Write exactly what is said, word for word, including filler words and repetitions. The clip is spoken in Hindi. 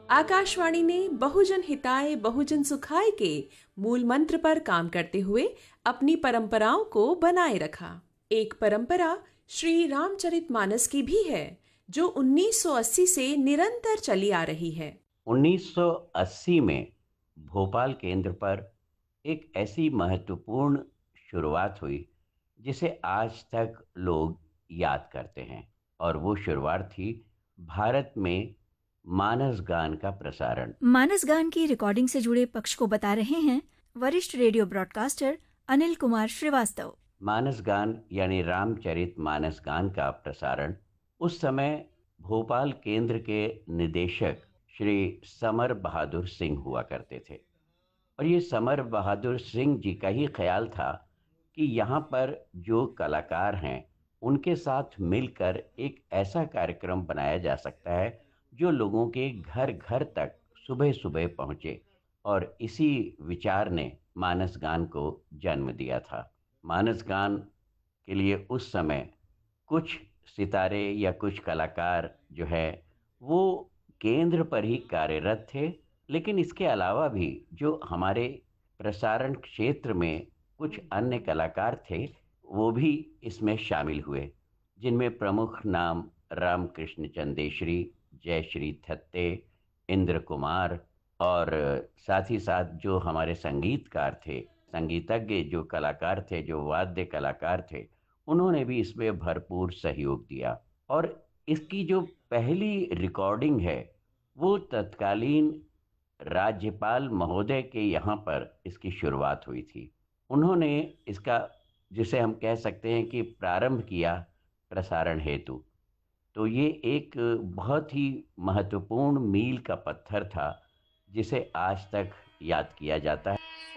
आकाशवाणी ने बहुजन हिताय बहुजन सुखाय के मूल मंत्र पर काम करते हुए अपनी परंपराओं को बनाए रखा। एक परंपरा श्री रामचरितमानस की भी है, जो उन्नीस सौ अस्सी से निरंतर चली आ रही है। उन्नीस सौ अस्सी में भोपाल केंद्र पर एक ऐसी महत्वपूर्ण शुरुआत हुई जिसे आज तक लोग याद करते हैं, और वो शुरुआत थी भारत में मानस गान का प्रसारण। मानस गान की रिकॉर्डिंग से जुड़े पक्ष को बता रहे हैं वरिष्ठ रेडियो ब्रॉडकास्टर अनिल कुमार श्रीवास्तव। मानस गान यानी रामचरित मानस गान का प्रसारण उस समय भोपाल केंद्र के निदेशक श्री समर बहादुर सिंह हुआ करते थे, और ये समर बहादुर सिंह जी का ही ख्याल था कि यहाँ पर जो कलाकार हैं उनके साथ मिलकर एक ऐसा कार्यक्रम बनाया जा सकता है जो लोगों के घर घर तक सुबह सुबह पहुँचे, और इसी विचार ने मानस गान को जन्म दिया था। मानस गान के लिए उस समय कुछ सितारे या कुछ कलाकार जो है वो केंद्र पर ही कार्यरत थे, लेकिन इसके अलावा भी जो हमारे प्रसारण क्षेत्र में कुछ अन्य कलाकार थे वो भी इसमें शामिल हुए, जिनमें प्रमुख नाम रामकृष्ण चंदेश्वरी, जयश्री थत्ते, इंद्र कुमार, और साथ ही साथ जो हमारे संगीतकार थे, संगीतज्ञ जो कलाकार थे, जो वाद्य कलाकार थे, उन्होंने भी इसमें भरपूर सहयोग दिया। और इसकी जो पहली रिकॉर्डिंग है वो तत्कालीन राज्यपाल महोदय के यहाँ पर इसकी शुरुआत हुई थी। उन्होंने इसका, जिसे हम कह सकते हैं कि प्रारंभ किया प्रसारण हेतु, तो ये एक बहुत ही महत्वपूर्ण मील का पत्थर था जिसे आज तक याद किया जाता है।